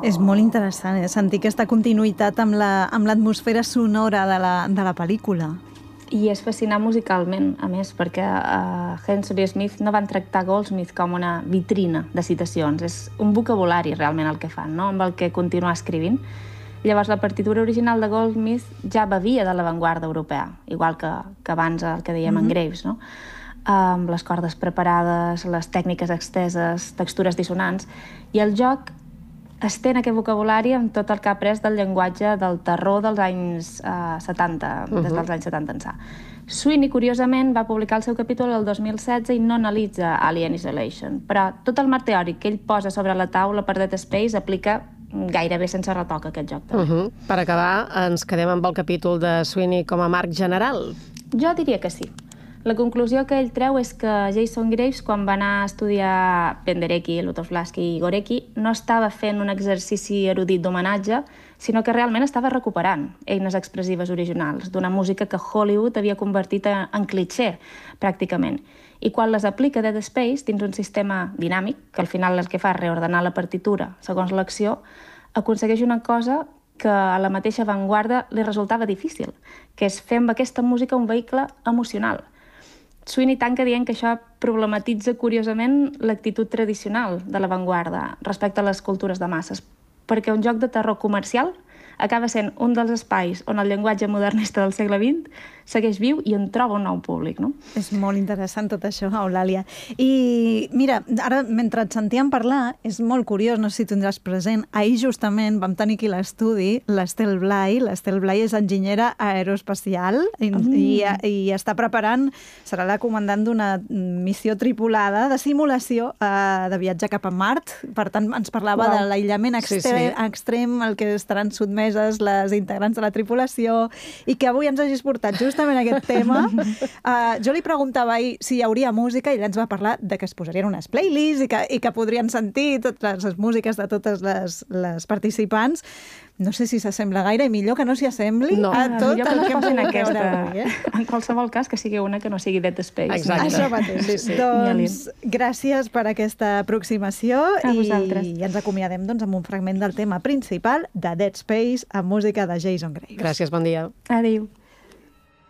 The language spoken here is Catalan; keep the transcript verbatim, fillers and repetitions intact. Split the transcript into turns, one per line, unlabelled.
És molt interessant, eh? Sentir aquesta continuïtat amb l'atmosfera sonora de la, de la pel·lícula.
I és fascinant musicalment, a més, perquè uh, Henslowe i Smith no van tractar Goldsmith com una vitrina de citacions. És un vocabulari, realment, el que fan, no? Amb el que continuar escrivint. Llavors, la partitura original de Goldsmith ja bevia de l'avantguarda europea, igual que, que abans el que dèiem mm-hmm. en Graves, no? Amb les cordes preparades, les tècniques exteses, textures dissonants, i el joc estén aquest vocabulari amb tot el que ha après del llenguatge del terror dels anys eh, setanta, uh-huh. des dels anys setanta ençà. Sweeney, curiosament, va publicar el seu capítol el dos mil setze i no analitza Alien Isolation, però tot el marc teòric que ell posa sobre la taula per Dead Space aplica gairebé sense retoc aquest joc també.
Uh-huh. Per acabar, ens quedem amb el capítol de Sweeney com a marc general?
Jo diria que sí. La conclusió que ell treu és que Jason Graves, quan va anar a estudiar Penderecki, Lutoslawski i Gorecki, no estava fent un exercici erudit d'homenatge, sinó que realment estava recuperant eines expressives originals d'una música que Hollywood havia convertit en clitxé, pràcticament. I quan les aplica Dead Space dins un sistema dinàmic, que al final el que fa és reordenar la partitura segons l'acció, aconsegueix una cosa que a la mateixa avantguarda li resultava difícil, que és fer amb aquesta música un vehicle emocional. Sweeney tanca dient que això problematitza curiosament l'actitud tradicional de l'avantguarda respecte a les cultures de masses, perquè un joc de terror comercial acaba sent un dels espais on el llenguatge modernista del segle vint segueix viu i en troba un nou públic, no?
És molt interessant tot això, Eulàlia. I mira, ara, mentre et sentíem parlar, és molt curiós, no sé si tindràs present, ahir justament vam tenir aquí a l'estudi l'Estel Blai. L'Estel Blai és enginyera aeroespacial i, mm. i, i està preparant, serà la comandant d'una missió tripulada de simulació eh, de viatge cap a Mart. Per tant, ens parlava wow. de l'aïllament extrem, sí, sí. extrem al que estaran sotmeses les integrants de la tripulació i que avui ens hagis portat justament aquest tema. Uh, jo li preguntava ahir si hi hauria música i ella ens va parlar de que es posarien unes playlists i que, i que podrien sentir totes les músiques de totes les, les participants. No sé si s'assembla gaire i millor que no s'hi assembli
no.
a tot
jo
el que hem pogut
aquesta...
veure avui. Eh?
En qualsevol cas, que sigui una que no sigui Dead Space.
Exacte.
Això mateix. Sí, sí. Doncs gràcies per aquesta aproximació i, i ens acomiadem doncs, amb un fragment del tema principal de Dead Space amb música de Jason Graves.
Gràcies, bon dia.
Adéu.